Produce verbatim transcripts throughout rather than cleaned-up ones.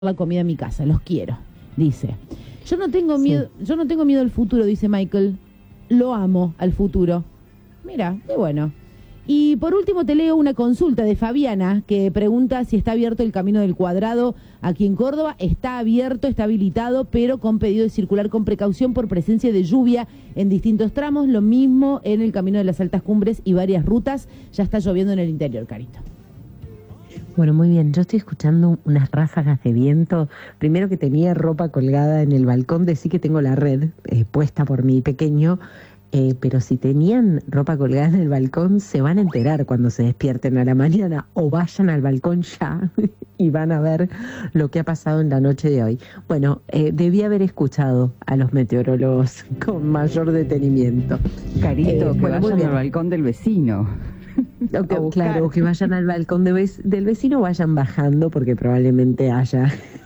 la comida en mi casa, los quiero, dice. Yo no tengo Sí. miedo, yo no tengo miedo al futuro, dice Michael. Lo amo al futuro. Mira, qué bueno. Y por último te leo una consulta de Fabiana que pregunta si está abierto el Camino del Cuadrado aquí en Córdoba. Está abierto, está habilitado, pero con pedido de circular con precaución por presencia de lluvia en distintos tramos. Lo mismo en el Camino de las Altas Cumbres y varias rutas. Ya está lloviendo en el interior, Carito. Bueno, muy bien. Yo estoy escuchando unas ráfagas de viento. Primero que tenía ropa colgada en el balcón, decí que tengo la red eh, puesta por mi pequeño, eh, pero si tenían ropa colgada en el balcón, se van a enterar cuando se despierten a la mañana o vayan al balcón ya y van a ver lo que ha pasado en la noche de hoy. Bueno, eh, debí haber escuchado a los meteorólogos con mayor detenimiento. Carito, Eh, que bueno, muy vayan bien. al balcón del vecino. O que- A buscar. claro, que vayan al balcón de vec- del vecino, vayan bajando porque probablemente haya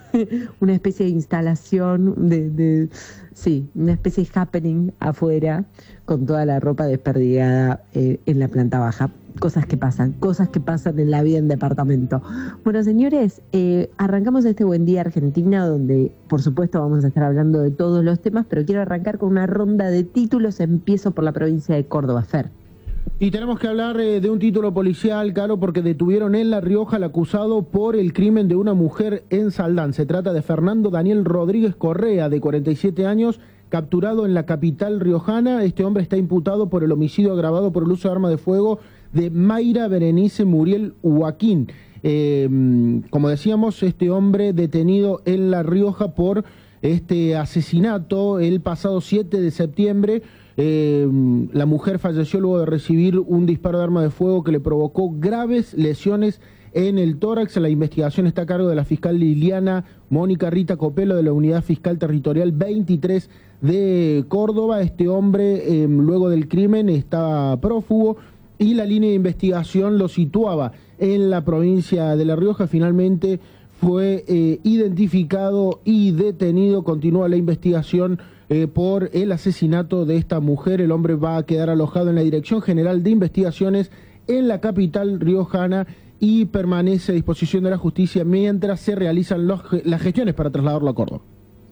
una especie de instalación, de, de sí, una especie de happening afuera con toda la ropa desperdigada eh, en la planta baja. Cosas que pasan, cosas que pasan en la vida en departamento. Bueno, señores, eh, arrancamos este Buen Día Argentina, donde por supuesto vamos a estar hablando de todos los temas, pero quiero arrancar con una ronda de títulos. Empiezo por la provincia de Córdoba. Fer. Y tenemos que hablar eh, de un título policial, Caro, porque detuvieron en La Rioja al acusado por el crimen de una mujer en Saldán. Se trata de Fernando Daniel Rodríguez Correa, de cuarenta y siete años, capturado en la capital riojana. Este hombre está imputado por el homicidio agravado por el uso de arma de fuego de Mayra Berenice Muriel Joaquín. Eh, como decíamos, este hombre detenido en La Rioja por este asesinato el pasado siete de septiembre. Eh, la mujer falleció luego de recibir un disparo de arma de fuego que le provocó graves lesiones en el tórax. La investigación está a cargo de la fiscal Liliana Mónica Rita Copelo de la Unidad Fiscal Territorial veintitrés de Córdoba. Este hombre, eh, luego del crimen, está prófugo y la línea de investigación lo situaba en la provincia de La Rioja. Finalmente fue eh, identificado y detenido. Continúa la investigación eh, por el asesinato de esta mujer. El hombre va a quedar alojado en la Dirección General de Investigaciones en la capital riojana y permanece a disposición de la justicia mientras se realizan los, las gestiones para trasladarlo a Córdoba.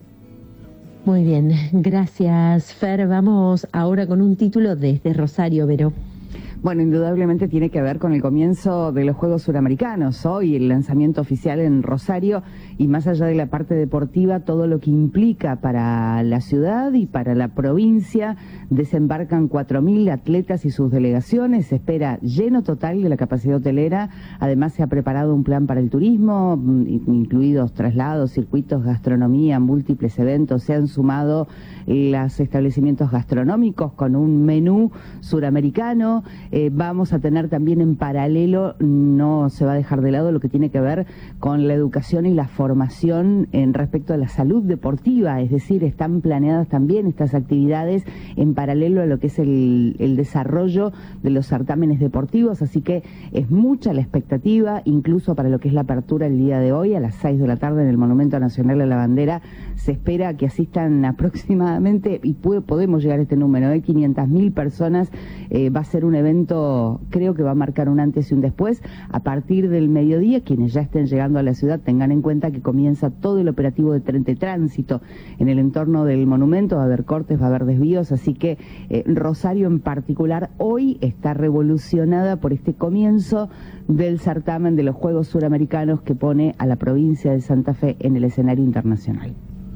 Muy bien, gracias, Fer. Vamos ahora con un título desde Rosario, Vero. Bueno, indudablemente tiene que ver con el comienzo de los Juegos Suramericanos. Hoy el lanzamiento oficial en Rosario y más allá de la parte deportiva, todo lo que implica para la ciudad y para la provincia. Desembarcan cuatro mil atletas y sus delegaciones. Se espera lleno total de la capacidad hotelera. Además se ha preparado un plan para el turismo, incluidos traslados, circuitos, gastronomía, múltiples eventos. Se han sumado los establecimientos gastronómicos con un menú suramericano. Eh, vamos a tener también en paralelo, no se va a dejar de lado lo que tiene que ver con la educación y la formación en respecto a la salud deportiva, es decir, están planeadas también estas actividades en paralelo a lo que es el, el desarrollo de los certámenes deportivos, así que es mucha la expectativa, incluso para lo que es la apertura el día de hoy, a las seis de la tarde en el Monumento Nacional a la Bandera. Se espera que asistan aproximadamente, y puede, podemos llegar a este número, de quinientas mil personas. Eh, va a ser un evento, creo que va a marcar un antes y un después. A partir del mediodía, quienes ya estén llegando a la ciudad tengan en cuenta que comienza todo el operativo de tren de tránsito en el entorno del monumento. Va a haber cortes, va a haber desvíos, así que eh, Rosario en particular hoy está revolucionada por este comienzo del certamen de los Juegos Suramericanos que pone a la provincia de Santa Fe en el escenario internacional.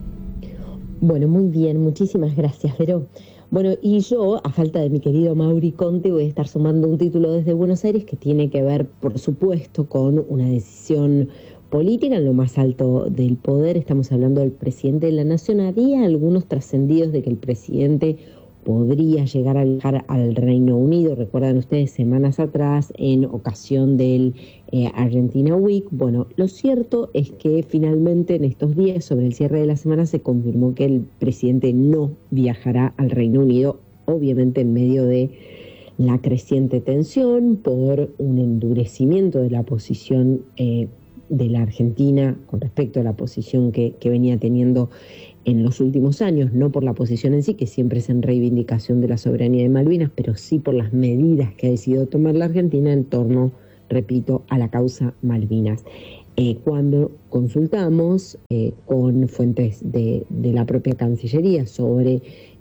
Bueno, muy bien, muchísimas gracias, Vero. Bueno, y yo, a falta de mi querido Mauri Conte, voy a estar sumando un título desde Buenos Aires que tiene que ver, por supuesto, con una decisión política en lo más alto del poder. Estamos hablando del presidente de la Nación. Había algunos trascendidos de que el presidente podría llegar a viajar al Reino Unido. Recuerdan ustedes, semanas atrás, en ocasión del eh, Argentina Week. Bueno, lo cierto es que finalmente en estos días, sobre el cierre de la semana, se confirmó que el presidente no viajará al Reino Unido, obviamente en medio de la creciente tensión por un endurecimiento de la posición eh, de la Argentina con respecto a la posición que, que venía teniendo en los últimos años, no por la posición en sí, que siempre es en reivindicación de la soberanía de Malvinas, pero sí por las medidas que ha decidido tomar la Argentina en torno, repito, a la causa Malvinas. Eh, cuando consultamos eh, con fuentes de, de la propia Cancillería sobre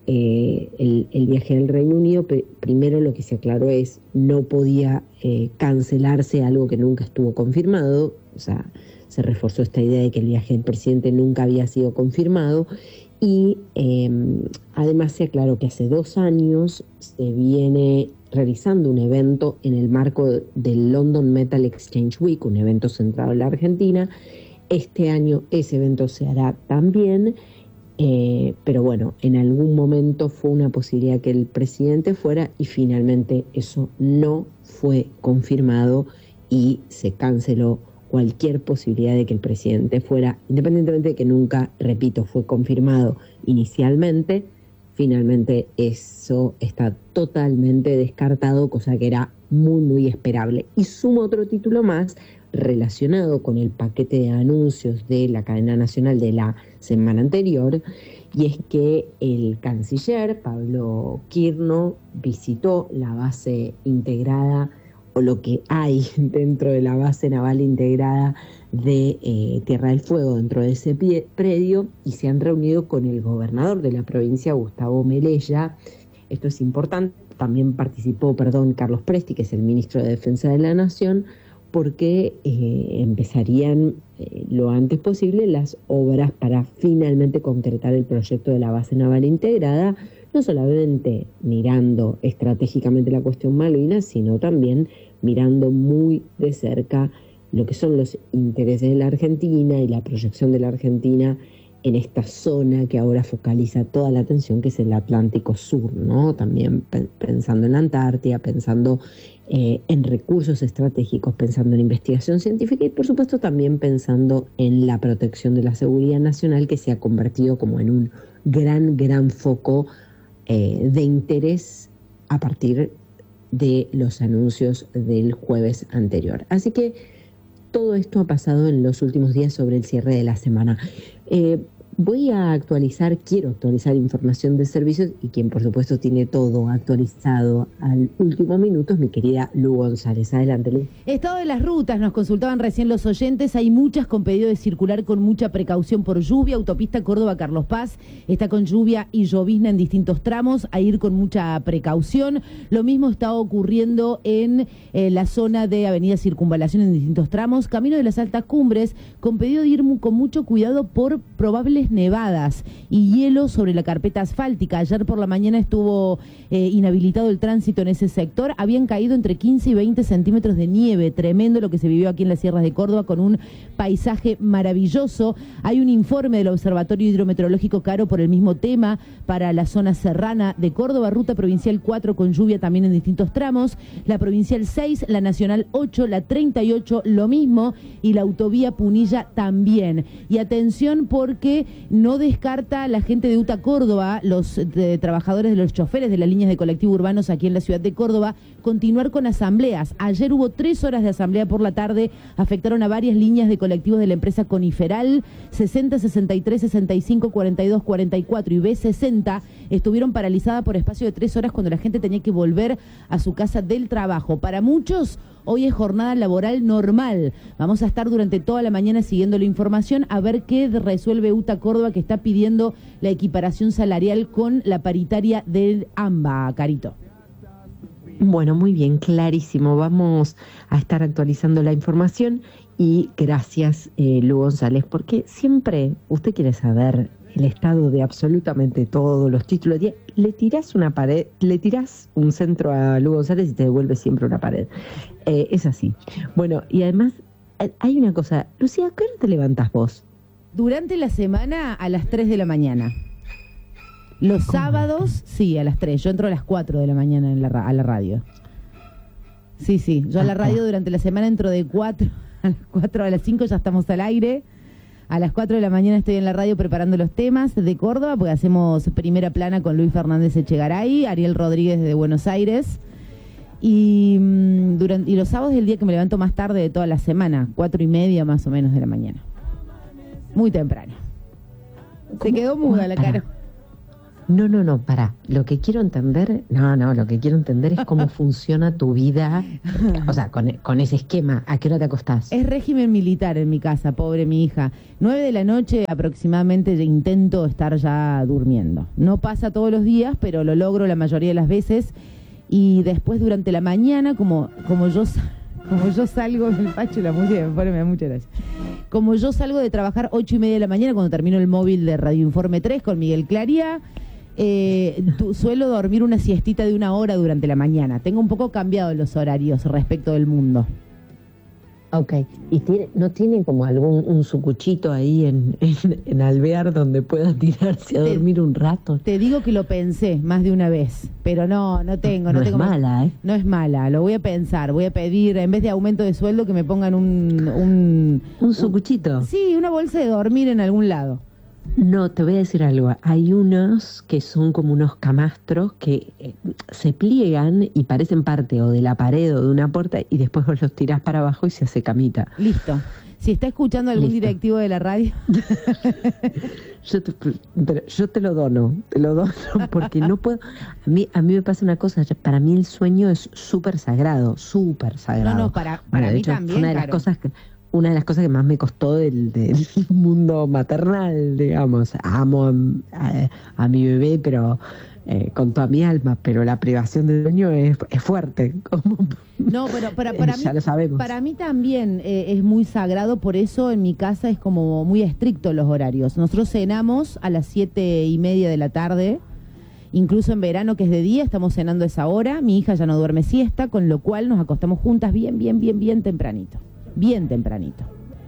eh, el, el viaje al Reino Unido, primero lo que se aclaró es no podía eh, cancelarse algo que nunca estuvo confirmado, o sea, se reforzó esta idea de que el viaje del presidente nunca había sido confirmado, y eh, además se aclaró que hace dos años se viene realizando un evento en el marco del London Metal Exchange Week, un evento centrado en la Argentina. Este año ese evento se hará también, eh, pero bueno, en algún momento fue una posibilidad que el presidente fuera y finalmente eso no fue confirmado y se canceló cualquier posibilidad de que el presidente fuera, independientemente de que nunca, repito, fue confirmado inicialmente. Finalmente eso está totalmente descartado, cosa que era muy, muy esperable. Y sumo otro título más relacionado con el paquete de anuncios de la cadena nacional de la semana anterior, y es que el canciller Pablo Quirno visitó la base integrada, o lo que hay dentro de la base naval integrada de eh, Tierra del Fuego, dentro de ese pie, predio, y se han reunido con el gobernador de la provincia, Gustavo Melella. Esto es importante. También participó, perdón, Carlos Presti, que es el ministro de Defensa de la Nación, porque eh, empezarían eh, lo antes posible las obras para finalmente concretar el proyecto de la base naval integrada, no solamente mirando estratégicamente la cuestión Malvinas, sino también mirando muy de cerca lo que son los intereses de la Argentina y la proyección de la Argentina en esta zona que ahora focaliza toda la atención, que es el Atlántico Sur, ¿no? También pe- pensando en la Antártida, pensando eh, en recursos estratégicos, pensando en investigación científica y por supuesto también pensando en la protección de la seguridad nacional, que se ha convertido como en un gran, gran foco eh, de interés a partir de los anuncios del jueves anterior. Así que todo esto ha pasado en los últimos días sobre el cierre de la semana. Eh, voy a actualizar, quiero actualizar información de servicios, y quien por supuesto tiene todo actualizado al último minuto es mi querida Lu González. Adelante, Lu. Estado de las rutas, nos consultaban recién los oyentes, hay muchas con pedido de circular con mucha precaución por lluvia. Autopista Córdoba-Carlos Paz está con lluvia y llovizna en distintos tramos, a ir con mucha precaución. Lo mismo está ocurriendo en eh, la zona de Avenida Circunvalación en distintos tramos. Camino de las Altas Cumbres, con pedido de ir mu- con mucho cuidado por probables nevadas y hielo sobre la carpeta asfáltica. Ayer por la mañana estuvo eh, inhabilitado el tránsito en ese sector. Habían caído entre quince y veinte centímetros de nieve. Tremendo lo que se vivió aquí en las sierras de Córdoba, con un paisaje maravilloso. Hay un informe del Observatorio Hidrometeorológico Caro por el mismo tema para la zona serrana de Córdoba. Ruta provincial cuatro con lluvia también en distintos tramos. La provincial seis, la nacional ocho, la treinta y ocho lo mismo, y la autovía Punilla también. Y atención, porque no descarta la gente de UTA Córdoba, los de, trabajadores de los choferes de las líneas de colectivo urbanos aquí en la ciudad de Córdoba, continuar con asambleas. Ayer hubo tres horas de asamblea por la tarde, afectaron a varias líneas de colectivos de la empresa Coniferal. Sesenta, sesenta y tres, sesenta y cinco, cuarenta y dos, cuarenta y cuatro y B sesenta estuvieron paralizadas por espacio de tres horas cuando la gente tenía que volver a su casa del trabajo. Para muchos, hoy es jornada laboral normal. Vamos a estar durante toda la mañana siguiendo la información a ver qué resuelve UTA Córdoba, que está pidiendo la equiparación salarial con la paritaria del AMBA, Carito. Bueno, muy bien, clarísimo. Vamos a estar actualizando la información y gracias, eh, Lu González, porque siempre usted quiere saber el estado de absolutamente todos los títulos. Le tirás una pared, le tirás un centro a Lu González y te devuelve siempre una pared. Eh, es así. Bueno, y además hay una cosa. Lucía, ¿a qué hora te levantás vos? Durante la semana a las tres de la mañana. Los sábados, sí, a las tres. Yo entro a las cuatro de la mañana en la, a la radio. Sí, sí. Yo a la radio durante la semana entro de cuatro a las cuatro, a las cinco ya estamos al aire. A las cuatro de la mañana estoy en la radio preparando los temas de Córdoba, porque hacemos primera plana con Luis Fernández Echegaray, Ariel Rodríguez de Buenos Aires. Y, mmm, durante, y los sábados es el día que me levanto más tarde de toda la semana, cuatro y media más o menos de la mañana. Muy temprano. Se quedó muda la cara. No, no, no, pará. Lo que quiero entender, no, no, lo que quiero entender es cómo funciona tu vida, o sea, con, con ese esquema. ¿A qué hora te acostás? Es régimen militar en mi casa, pobre mi hija. Nueve de la noche aproximadamente intento estar ya durmiendo. No pasa todos los días, pero lo logro la mayoría de las veces. Y después durante la mañana, como, como yo... Como yo salgo, el Pacho, la música me pone, me da mucha gracia. Como yo salgo de trabajar ocho y media de la mañana, cuando termino el móvil de Radio Informe tres con Miguel Claría, eh, tu, suelo dormir una siestita de una hora durante la mañana. Tengo un poco cambiado los horarios respecto del mundo. Ok, ¿y tiene, no tiene como algún un sucuchito ahí en, en, en Alvear donde pueda tirarse a Te- dormir un rato? Te digo que lo pensé más de una vez, pero no, no tengo. No, No es tengo mala, ¿eh? No es mala, lo voy a pensar. Voy a pedir, en vez de aumento de sueldo, que me pongan un... Un, ¿Un sucuchito? sí, una bolsa de dormir en algún lado. No, te voy a decir algo. Hay unos que son como unos camastros que eh, se pliegan y parecen parte o de la pared o de una puerta y después vos los tirás para abajo y se hace camita. Listo. Si está escuchando algún Listo. directivo de la radio... Yo te, pero yo te lo dono, te lo dono porque no puedo. A mí, a mí me pasa una cosa, ya- para mí el sueño es súper sagrado, súper sagrado. No, no, para- Bueno, para de mí hecho, también, Una de las Caro. cosas que, una de las cosas que más me costó del, del mundo maternal, digamos. Amo a, a- a mi bebé, pero eh, con toda mi alma, pero la privación del sueño es, es fuerte. Como, No, pero para, para, Ya mí, lo sabemos. para mí también eh, es muy sagrado, por eso en mi casa es como muy estricto los horarios. Nosotros cenamos a las siete y media de la tarde, incluso en verano que es de día, estamos cenando a esa hora. Mi hija ya no duerme siesta, con lo cual nos acostamos juntas bien, bien, bien, bien tempranito. Bien tempranito.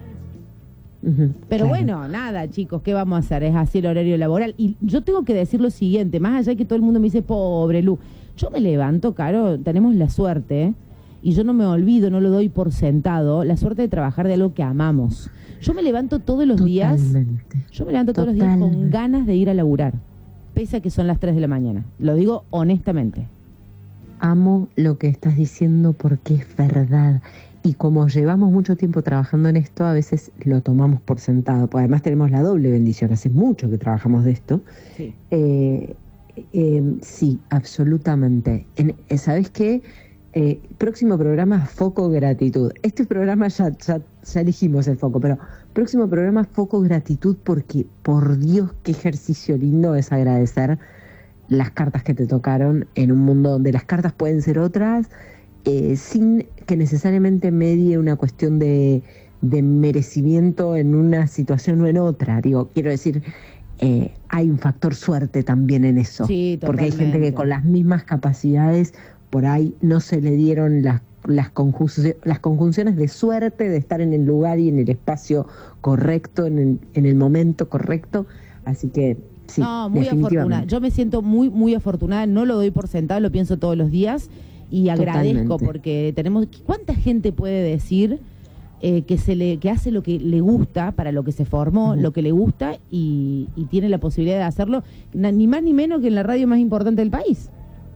Ujú, Pero claro. bueno, nada, chicos, ¿qué vamos a hacer? Es así el horario laboral. Y yo tengo que decir lo siguiente, más allá de que todo el mundo me dice, pobre Lu, yo me levanto, Caro, tenemos la suerte, ¿eh? Y yo no me olvido, no lo doy por sentado, la suerte de trabajar de algo que amamos. Yo me levanto todos los días, Totalmente. yo me levanto todos los días con Totalmente. ganas de ir a laburar, pese a que son las tres de la mañana. Lo digo honestamente. Amo lo que estás diciendo porque es verdad. Y como llevamos mucho tiempo trabajando en esto, a veces lo tomamos por sentado. Pues además tenemos la doble bendición, hace mucho que trabajamos de esto. Sí. Eh, eh, sí, absolutamente. En, eh, ¿Sabes qué? Eh, próximo programa, Foco Gratitud. Este programa ya, ya, ya elegimos el foco, pero próximo programa, Foco Gratitud, porque por Dios, qué ejercicio lindo es agradecer las cartas que te tocaron en un mundo donde las cartas pueden ser otras, eh, sin que necesariamente medie una cuestión de, de merecimiento en una situación o en otra. Digo, quiero decir, eh, hay un factor suerte también en eso. Sí, porque hay gente que totalmente. con las mismas capacidades por ahí no se le dieron las las, conjunci- las conjunciones de suerte de estar en el lugar y en el espacio correcto, en el, en el momento correcto. Así que sí, No, muy afortunada. definitivamente. Yo me siento muy, muy afortunada. No lo doy por sentado, lo pienso todos los días. Y agradezco Totalmente. porque tenemos... ¿Cuánta gente puede decir eh, que se le que hace lo que le gusta, para lo que se formó, Ujú. lo que le gusta y, y tiene la posibilidad de hacerlo, na- ni más ni menos que en la radio más importante del país?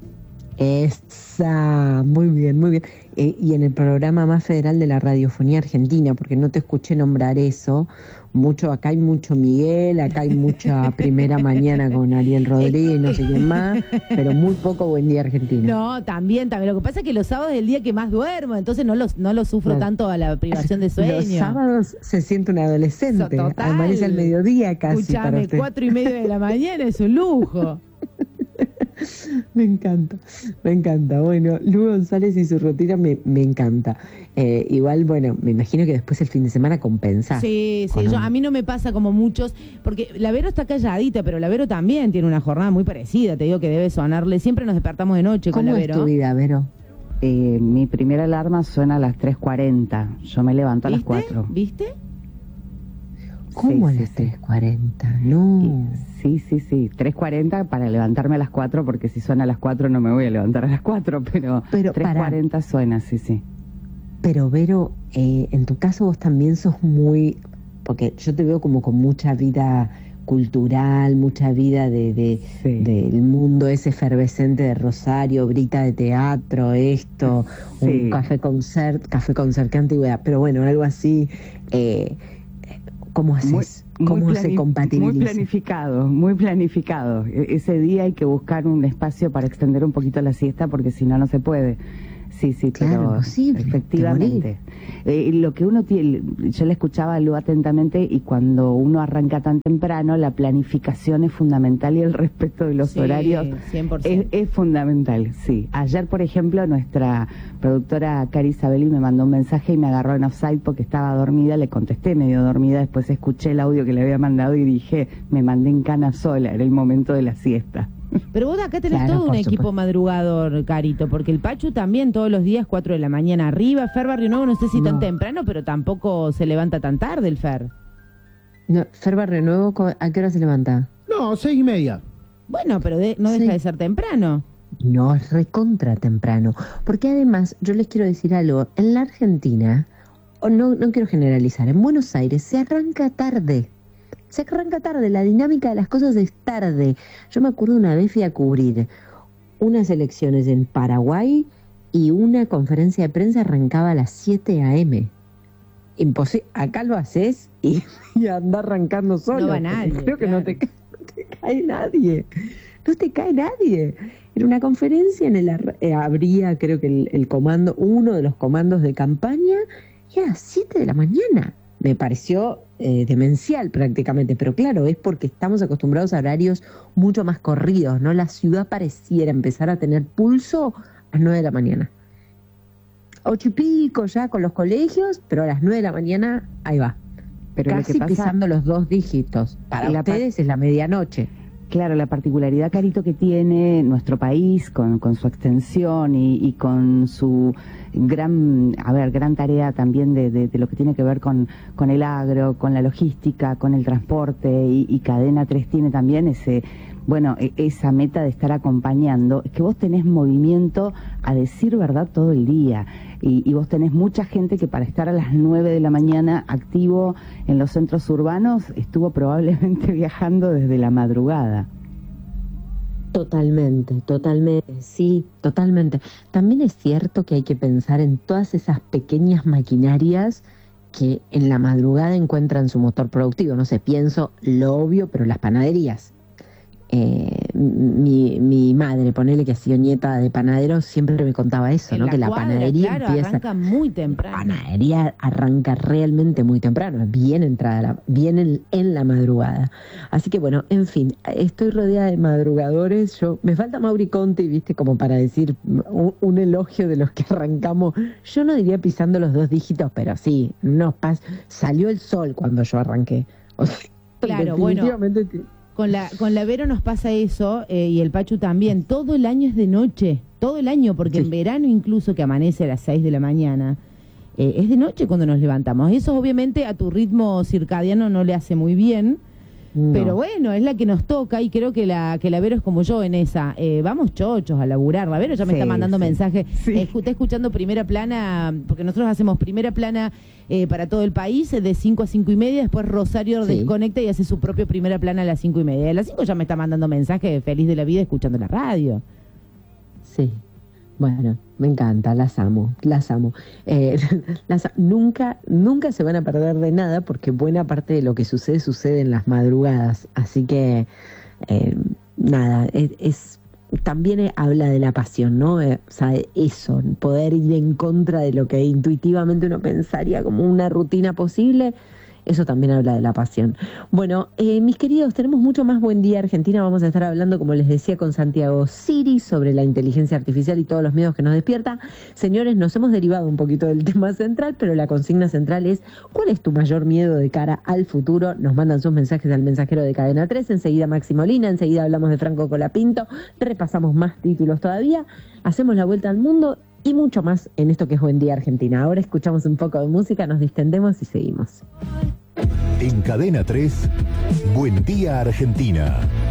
Esa, muy bien, muy bien. Eh, y en el programa más federal de la radiofonía argentina, porque no te escuché nombrar eso, mucho, acá hay mucho Miguel, acá hay mucha primera mañana con Ariel Rodríguez, no sé quién más, pero muy poco Buen Día Argentina. No, también, también. Lo que pasa es que los sábados es el día que más duermo, entonces no los no lo sufro Claro. tanto a la privación de sueño. Los sábados se siente un adolescente, So- total. amanece al mediodía casi para Escuchame, usted. cuatro y media de la mañana es un lujo. Me encanta, me encanta. Bueno, Lu González y su rutina me, me encanta. Eh, igual, bueno, me imagino que después el fin de semana compensa. Sí, sí, con yo, un- a mí no me pasa como muchos, porque la Vero está calladita, pero la Vero también tiene una jornada muy parecida, te digo que debe sonarle, siempre nos despertamos de noche con ¿Cómo la es Vero. tu vida, Vero? Eh, mi primera alarma suena a las tres cuarenta. Yo me levanto a las ¿Viste? cuatro. ¿Viste? ¿Cómo Sí, a sí, las sí. tres cuarenta? No. Sí, sí, sí. tres cuarenta para levantarme a las cuatro, porque si suena a las cuatro no me voy a levantar a las cuatro, pero, Pero, tres cuarenta suena, sí, sí. Pero, Vero, eh, en tu caso vos también sos muy... Porque yo te veo como con mucha vida cultural, mucha vida de, de- Sí. del mundo ese efervescente de Rosario, Brita de teatro, esto, Sí. un café concert, café concert, qué antigüedad, pero bueno, algo así. Eh, ¿Cómo haces? Muy, ¿Cómo muy se compatibiliza? Muy planificado, muy planificado. E- ese día hay que buscar un espacio para extender un poquito la siesta porque si no, no se puede. Sí, sí, Claro, pero imposible, efectivamente. Eh, lo que uno tiene, yo le escuchaba a Lu atentamente y cuando uno arranca tan temprano, la planificación es fundamental y el respeto de los Sí, horarios cien por es, ciento. es fundamental, sí. Ayer, por ejemplo, nuestra productora Cari Isabeli me mandó un mensaje y me agarró en offside porque estaba dormida, le contesté medio dormida, después escuché el audio que le había mandado y dije, me mandé en cana sola, era el momento de la siesta. Pero vos acá tenés Claro, todo un por equipo supuesto. madrugador, Carito, porque el Pachu también todos los días, cuatro de la mañana arriba. Fer Barrio Nuevo, no sé si tan No. temprano, pero tampoco se levanta tan tarde el Fer. No, Fer Barrio Nuevo, ¿co- ¿a qué hora se levanta? No, seis y media. Bueno, pero de- no deja Sí. de ser temprano. No, es recontra temprano. Porque además, yo les quiero decir algo, en la Argentina, o no, no quiero generalizar, en Buenos Aires se arranca tarde. Se arranca tarde, la dinámica de las cosas es tarde. Yo me acuerdo una vez fui a cubrir unas elecciones en Paraguay y una conferencia de prensa arrancaba a las siete a eme. Imposible, acá lo haces y, y anda arrancando solo. No va porque nadie, Creo que claro. no te, ca- no te cae nadie. No te cae nadie. Era una conferencia en el ar- eh, habría, creo que el, el comando, uno de los comandos de campaña, y a las siete de la mañana. Me pareció eh, demencial prácticamente, pero claro, es porque estamos acostumbrados a horarios mucho más corridos, ¿no? La ciudad pareciera empezar a tener pulso a las nueve de la mañana. Ocho y pico ya con los colegios, pero a las nueve de la mañana, ahí va. Pero lo Casi que pasa, pisando los dos dígitos. Para La pa- ustedes es la medianoche. claro, la particularidad, Carito, que tiene nuestro país con, con su extensión y, y con su gran, a ver, gran tarea también de, de, de lo que tiene que ver con, con el agro, con la logística, con el transporte y, y Cadena tres tiene también ese, bueno, e- esa meta de estar acompañando, es que vos tenés movimiento a decir verdad todo el día y, y vos tenés mucha gente que para estar a las nueve de la mañana activo en los centros urbanos estuvo probablemente viajando desde la madrugada. Totalmente, totalmente, sí, totalmente. También es cierto que hay que pensar en todas esas pequeñas maquinarias que en la madrugada encuentran su motor productivo. No sé, pienso lo obvio, pero las panaderías. Eh, mi, mi madre, ponele que ha sido nieta de panaderos, siempre me contaba eso, En ¿no? la Que la cuadra, panadería claro, empieza... arranca muy La temprano. panadería arranca realmente muy temprano, bien entrada, la- bien en, en la madrugada. Así que bueno, en fin, estoy rodeada de madrugadores. Yo me falta Mauri Conti, viste, como para decir un, un elogio de los que arrancamos. Yo no diría pisando los dos dígitos, pero sí, nos pas salió el sol cuando yo arranqué. O sea, Claro, bueno. definitivamente ti- Con la, con la Vero nos pasa eso, eh, y el Pachu también. Todo el año es de noche, todo el año, porque Sí. en verano incluso que amanece a las seis de la mañana, eh, es de noche cuando nos levantamos. Eso obviamente a tu ritmo circadiano no le hace muy bien, no. pero bueno, es la que nos toca y creo que la que la Vero es como yo en esa. Eh, vamos chochos a laburar. La Vero ya me Sí, está mandando sí. mensajes. Sí. Eh, está escuchando Primera Plana, porque nosotros hacemos Primera Plana eh, para todo el país, eh, de cinco a cinco y media. Después Rosario Sí. desconecta y hace su propio Primera Plana a las cinco y media. A las cinco ya me está mandando mensajes feliz de la vida escuchando la radio. Sí, bueno, me encanta, las amo, las amo. Eh, las, nunca, nunca se van a perder de nada porque buena parte de lo que sucede sucede en las madrugadas. Así que, eh, nada, es, es- también eh, habla de la pasión, ¿no? Eh, o sea, eso, poder ir en contra de lo que intuitivamente uno pensaría como una rutina posible. Eso también habla de la pasión. Bueno, eh, mis queridos, tenemos mucho más Buen Día Argentina. Vamos a estar hablando, como les decía, con Santiago Siri sobre la inteligencia artificial y todos los miedos que nos despierta. Señores, nos hemos derivado un poquito del tema central, pero la consigna central es: ¿cuál es tu mayor miedo de cara al futuro? Nos mandan sus mensajes al mensajero de Cadena tres. Enseguida Maxi Molina, enseguida hablamos de Franco Colapinto, repasamos más títulos todavía, hacemos la vuelta al mundo y mucho más en esto que es Buen Día Argentina. Ahora escuchamos un poco de música, nos distendemos y seguimos. En Cadena tres, Buen Día Argentina.